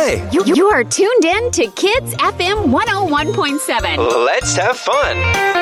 play. You are tuned in to Kids FM 101.7. Let's have fun.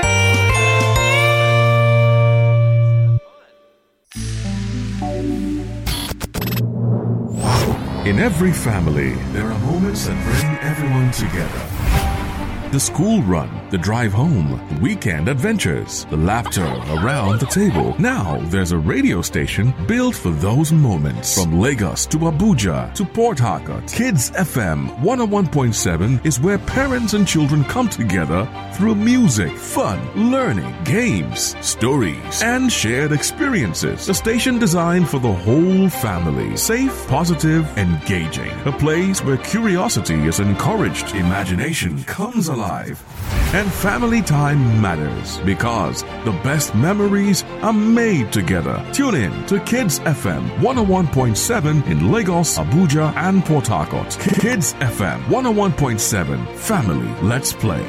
In every family, there are moments that bring everyone together. The school run, the drive home, weekend adventures, the laughter around the table. Now there's a radio station built for those moments. From Lagos to Abuja to Port Harcourt, Kids FM 101.7 is where parents and children come together through music, fun, learning, games, stories, and shared experiences. A station designed for the whole family. Safe, positive, engaging. A place where curiosity is encouraged, imagination comes alive, and family time matters because the best memories are made together. Tune in to Kids FM 101.7 in Lagos, Abuja, and Port Harcourt. Kids FM 101.7. Family, let's play.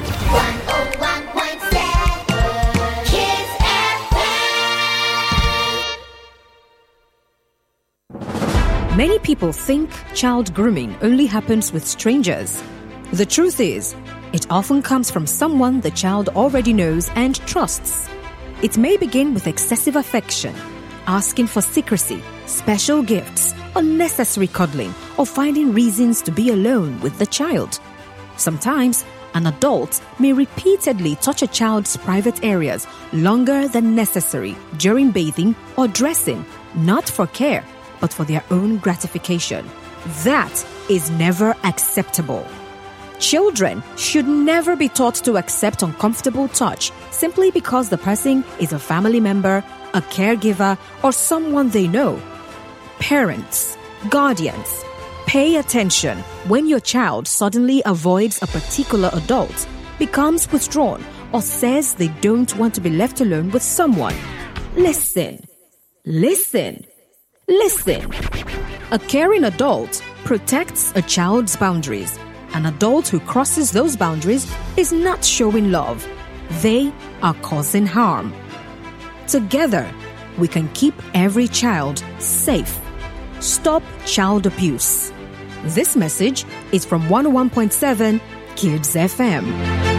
101.7 Kids FM. Many people think child grooming only happens with strangers. The truth is, it often comes from someone the child already knows and trusts. It may begin with excessive affection, asking for secrecy, special gifts, unnecessary cuddling, or finding reasons to be alone with the child. Sometimes, an adult may repeatedly touch a child's private areas longer than necessary during bathing or dressing, not for care, but for their own gratification. That is never acceptable. Children should never be taught to accept uncomfortable touch simply because the person is a family member, a caregiver, or someone they know. Parents, guardians, pay attention when your child suddenly avoids a particular adult, becomes withdrawn, or says they don't want to be left alone with someone. Listen. Listen. Listen. A caring adult protects a child's boundaries. An adult who crosses those boundaries is not showing love. They are causing harm. Together, we can keep every child safe. Stop child abuse. This message is from 101.7 Kids FM.